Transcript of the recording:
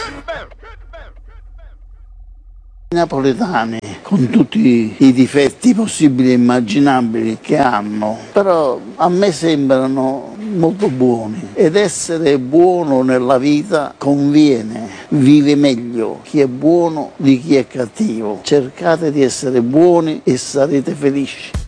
I napoletani, con tutti i difetti possibili e immaginabili che hanno, però a me sembrano molto buoni, ed essere buono nella vita conviene, vive meglio chi è buono di chi è cattivo. Cercate di essere buoni e sarete felici.